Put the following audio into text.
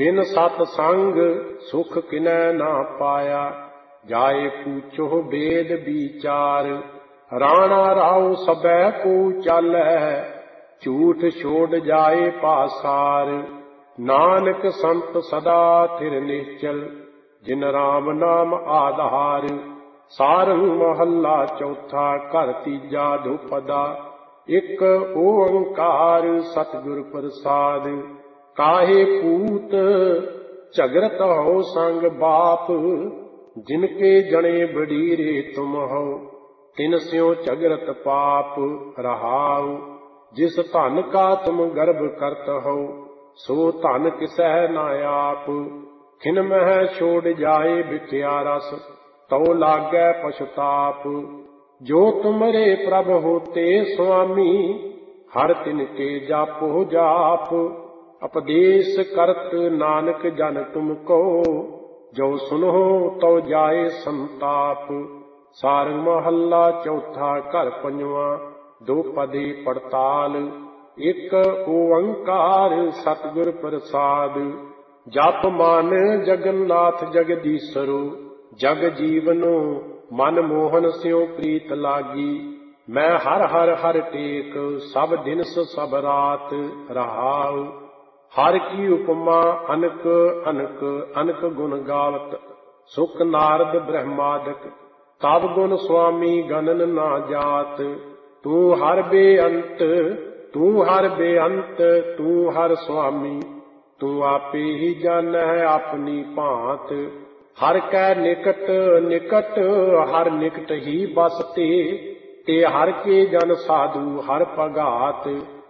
बिन सतसंग सुख किनै ना पाया, जाए पूछो वेद विचार। राणा राव सबै को चालै, झूठ छोड़ जाए पासार। नानक संत सदा थिर निश्चल, जिन राम नाम आधार। सारंग महला चौथा, घर तीजा धुपदा। एक ओंकार सतगुर प्रसाद। काहे पूत झगरत हो संग बाप, जिनके जने बडीरे तुम हो। तिन स्यों झगरत पाप रहाओ, जिस धन का तुम गर्भ करत हो। सो धन किसै न आप, खिन मह छोड़ जाए बिख्या रस। तो लागै पछताप, जो तुमरे प्रभ होते स्वामी। हर तिनके जापो जाप, उपदेश करत नानक जन तुमको। जो सुनो तो जाए संताप। सारंग महला चौथा, घर पंजवां, दोपदी पड़ताल। एक ओंकार सतगुर प्रसाद। जप मन जगन्नाथ जगदीशरो, जग जीवनो मन मोहन स्यों प्रीत लागी। मैं हर हर हर टेक, सब दिनस सब रात रहाऊ। हर की उपमा अनक अनक अनक गुण गावत। सुख नारद ब्रह्मादक, तब गुण स्वामी गणन ना जात। तू हर बेअंत, तू हर बेअंत, तू हर स्वामी। तू आपे ही जानै अपनी भांत। हर कै निकट निकट, हर निकट ही बसते। ते हर के जन साधु हर भगात।